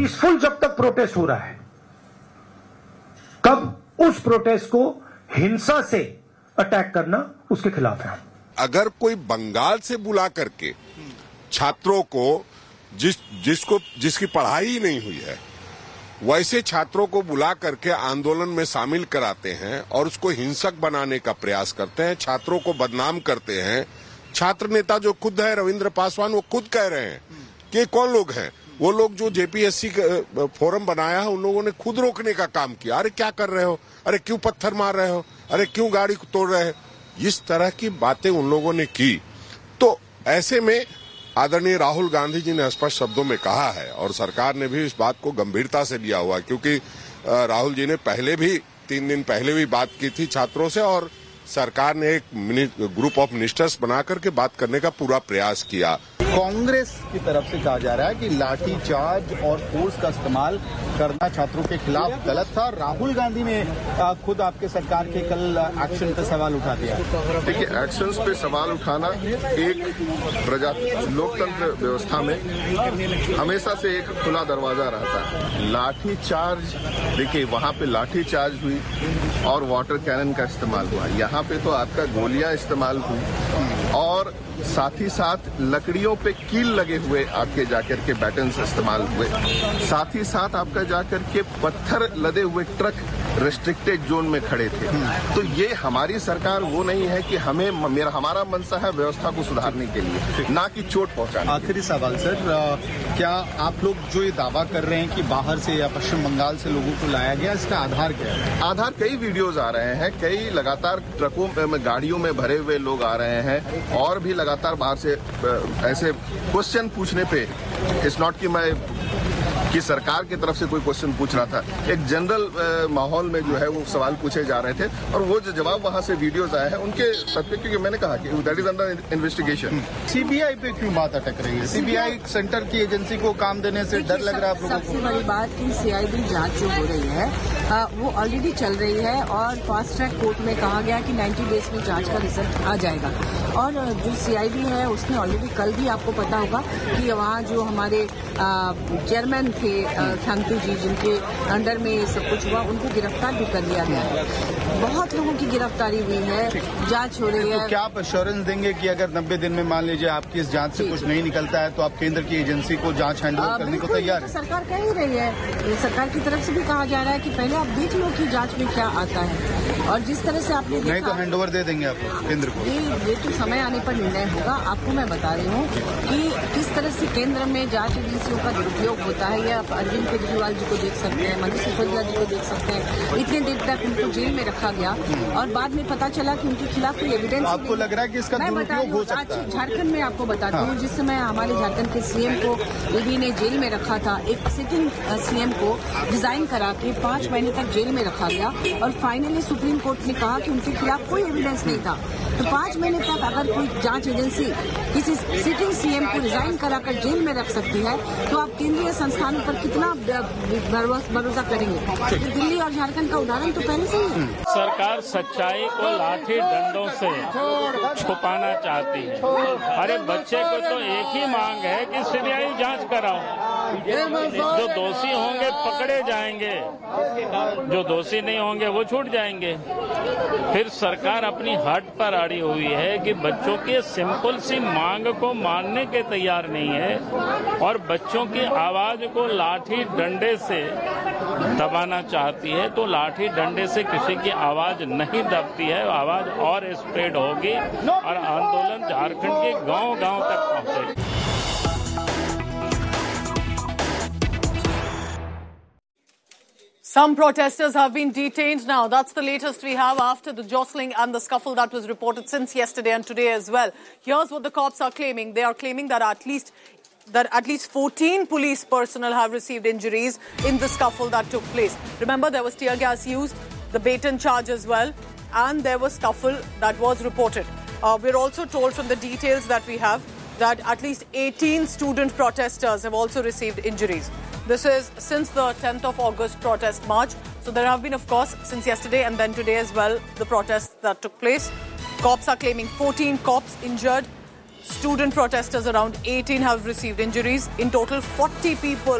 Peaceful जब तक protest हो रहा है, कब उस प्रोटेस्ट को हिंसा से अटैक करना उसके खिलाफ है। अगर कोई बंगाल से बुला करके छात्रों को जिसकी पढ़ाई ही नहीं हुई है वैसे छात्रों को बुला करके आंदोलन में शामिल कराते हैं और उसको हिंसक बनाने का प्रयास करते हैं, छात्रों को बदनाम करते हैं। छात्र नेता जो खुद है रविंद्र पासवान, वो खुद कह रहे हैं कि कौन लोग हैं वो लोग जो जेपीएससी फोरम बनाया है उन लोगों ने खुद रोकने का काम किया। अरे क्या कर रहे हो, अरे क्यों पत्थर मार रहे हो, अरे क्यों गाड़ी को तोड़ रहे हो, इस तरह की बातें उन लोगों ने की। तो ऐसे में आदरणीय राहुल गांधी जी ने स्पष्ट शब्दों में कहा है और सरकार ने भी इस बात को गंभीरता से लिया हुआ, क्योंकि राहुल जी ने पहले भी 3 दिन पहले भी बात की थी छात्रों से और सरकार ने एक ग्रुप ऑफ मिनिस्टर्स बना करके बात करने का पूरा प्रयास किया। कांग्रेस की तरफ से कहा जा रहा है कि लाठी चार्ज और फोर्स का इस्तेमाल करना छात्रों के खिलाफ गलत था। राहुल गांधी ने खुद आपके सरकार के कल एक्शन पे सवाल उठा दिया। देखिए, एक्शंस पे सवाल उठाना एक लोकतंत्र व्यवस्था में हमेशा से एक खुला दरवाजा रहता है। लाठी चार्ज, देखिए वहाँ पे लाठी चार्ज हुई और वाटर कैनन का इस्तेमाल हुआ। यहाँ पे तो आपका गोलियां इस्तेमाल हुई और साथ ही साथ लकड़ियों पे कील लगे हुए आपके जाकर के बैटन्स इस्तेमाल हुए। साथ ही साथ आपका जाकर के पत्थर लदे हुए ट्रक रेस्ट्रिक्टेड जोन में खड़े थे। तो ये हमारी सरकार वो नहीं है कि हमारा मनसा है व्यवस्था को सुधारने के लिए, ना कि चोट पहुंचाने। आखिरी सवाल सर, क्या आप लोग जो ये दावा कर रहे हैं कि बाहर से या पश्चिम बंगाल से लोगों को लाया गया, इसका आधार क्या है? आधार कई वीडियोज आ रहे हैं, कई लगातार ट्रकों में गाड़ियों में भरे हुए लोग आ रहे हैं और भी लगातार बाहर से ऐसे क्वेश्चन पूछने पे, इट्स नॉट कि सरकार की तरफ से कोई क्वेश्चन पूछ रहा था, एक जनरल माहौल में जो है वो सवाल पूछे जा रहे थे और वो जो जवाब वहां से वीडियोज आए हैं उनके सत्य, क्योंकि मैंने कहा कि that is under investigation. CBI पे क्यों बात अटक रही है? सीबीआई सेंटर की एजेंसी को काम देने से डर लग रहा है आप लोगों को? सबसे बड़ी बात की सीआईडी जांच जो हो रही है वो ऑलरेडी चल रही है और फास्ट ट्रैक कोर्ट में कहा गया कि 90 डेज में जांच का रिजल्ट आ जाएगा। और जो सीआईडी है उसने ऑलरेडी कल भी आपको पता होगा कि वहाँ जो हमारे चेयरमैन थे शांति जी, जिनके अंडर में ये सब कुछ हुआ, उनको गिरफ्तार भी कर लिया गया है। बहुत लोगों की गिरफ्तारी हुई है, जांच हो रही है। तो क्या आप एश्योरेंस देंगे कि अगर 90 दिन में मान लीजिए आपकी इस जांच से कुछ नहीं निकलता है तो आप केंद्र की एजेंसी को जांच हैंडओवर करने को तैयार है? सरकार कह ही रही है, सरकार की तरफ से भी कहा जा रहा है कि पहले आप देख लो कि जांच में क्या आता है। और जिस तरह से आपने नहीं तो हैंडओवर दे देंगे आप केंद्र को? ये तो समय आने पर निर्णय होगा। आपको मैं बता रही हूँ कि किस तरह से केंद्र में जांच एजेंसियों का दुरुपयोग होता है। ये आप अरविंद केजरीवाल जी को देख सकते हैं, मनोज सिसोदिया जी को देख सकते हैं। इतने देर तक उनको जेल में रखा गया और बाद में पता चला कि उनके खिलाफ कोई एविडेंस। आपको लग रहा है कि इसका दुरुपयोग हो सकता है? झारखंड में आपको बताती हूँ, जिस समय हमारे झारखंड के सीएम को ईडी ने जेल में रखा था, एक सिटिंग सीएम को डिजाइन करा के 5 महीने तक जेल में रखा गया और फाइनली सुप्रीम कोर्ट ने कहा कि उनके खिलाफ कोई एविडेंस नहीं था। तो 5 महीने तक अगर कोई जांच एजेंसी किसी सिटिंग सीएम को रिजाइन कराकर जेल में रख सकती है तो आप केंद्रीय संस्थानों पर कितना भरोसा करेंगे? दिल्ली और झारखंड का उदाहरण तो पहले से ही है। सरकार सच्चाई को लाठी डंडों से छुपाना चाहती है। अरे बच्चे को तो एक ही मांग है कि सीबीआई जांच कराओ। जो दोषी होंगे पकड़े जाएंगे, जो दोषी नहीं होंगे वो छूट जाएंगे। फिर सरकार अपनी हट पर अड़ी हुई है कि बच्चों की सिंपल सी मांग को मानने के तैयार नहीं है और बच्चों की आवाज को लाठी डंडे से दबाना चाहती है। तो लाठी डंडे से किसी की आवाज नहीं दबती है, आवाज और स्प्रेड होगी और आंदोलन झारखंड के गांव-गांव तक पहुंचेगा। Some protesters have been detained now. That's the latest we have after the jostling and the scuffle that was reported since yesterday and today as well. Here's what the cops are claiming. They are claiming that at least 14 police personnel have received injuries in the scuffle that took place. Remember, there was tear gas used, the baton charge as well, and there was scuffle that was reported. We're also told from the details that we have that at least 18 student protesters have also received injuries. This is since the 10th of August protest march. So there have been, of course, since yesterday and then today as well, the protests that took place. Cops are claiming 14 cops injured. Student protesters around 18 have received injuries. In total, 40 people